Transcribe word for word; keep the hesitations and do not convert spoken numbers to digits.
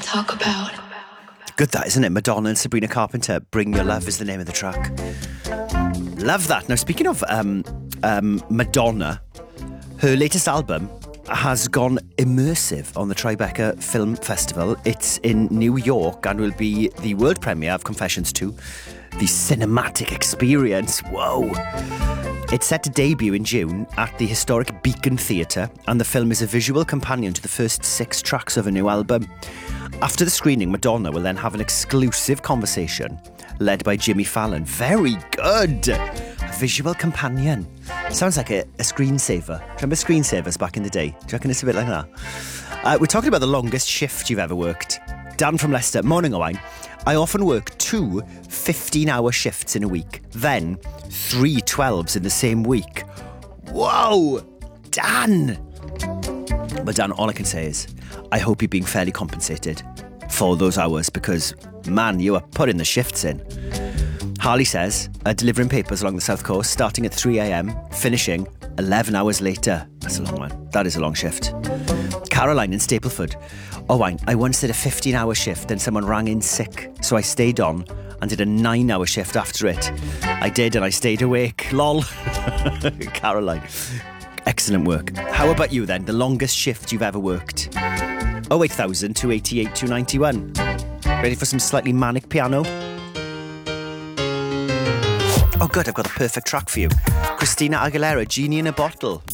talk about. Good that, isn't it? Madonna and Sabrina Carpenter, Bring Your Love is the name of the track. Love that. Now, speaking of um, um, Madonna, her latest album has gone immersive on the Tribeca Film Festival. It's in New York and will be the world premiere of Confessions two, the cinematic experience. Whoa! It's set to debut in June at the historic Beacon Theatre, and the film is a visual companion to the first six tracks of a new album. After the screening, Madonna will then have an exclusive conversation led by Jimmy Fallon. Very good! A visual companion. Sounds like a, a screensaver. Remember screensavers back in the day? Do you reckon it's a bit like that? Uh, we're talking about the longest shift you've ever worked. Dan from Leicester, morning Owain. I often work two fifteen-hour shifts in a week, then three twelves in the same week. Whoa! Dan! But Dan, all I can say is, I hope you're being fairly compensated for those hours because, man, you are putting the shifts in. Harley says, uh, delivering papers along the south coast, starting at three a.m, finishing eleven hours later. That's a long one. That is a long shift. Caroline in Stapleford. Oh, I, I once did a fifteen-hour shift, then someone rang in sick, so I stayed on and did a nine-hour shift after it. I did, and I stayed awake. Lol. Caroline. Excellent work. How about you then? The longest shift you've ever worked? oh eight thousand, two eighty-eight, two ninety-one. Ready for some slightly manic piano? Oh good, I've got the perfect track for you. Christina Aguilera, Genie in a Bottle.